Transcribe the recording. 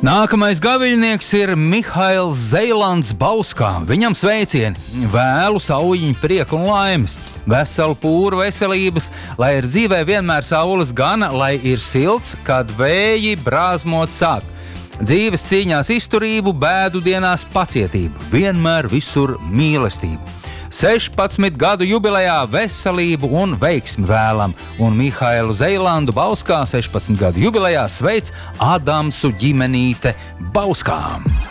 Nākamais gaviļnieks ir Mihails Zeilands Bauskā. Viņam sveicieni, vēlu saujiņu prieku un laimes, veselu pūru veselības, lai ir dzīvē vienmēr saules gana, lai ir silts, kad vēji brāzmot sāk. Dzīves cīņās izturību, bēdu dienās pacietību, vienmēr visur mīlestību. 16 gadu jubilejā veselību un veiksmi vēlam, un Mihailu Zeilandu Bauskā 16 gadu jubilejā sveic Adamsu ģimenīte Bauskām.